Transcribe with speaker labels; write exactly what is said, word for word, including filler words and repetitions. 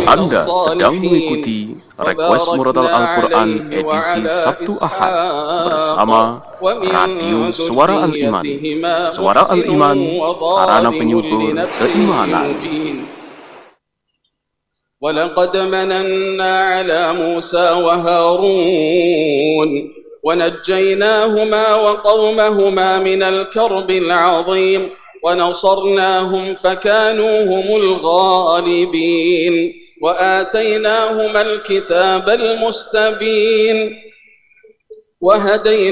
Speaker 1: Anda sedang mengikuti Request Murotal Al-Quran edisi Sabtu Ahad bersama Radio Suara Al-Iman. Suara Al-Iman, sarana penyubur keimanan.
Speaker 2: ولقد مننا على موسى وهارون ونجيناهما وقومهما من الكرب العظيم ونصرناهم فكانوا هم الغالبين وآتيناهما الكتاب المستبين وهديناهما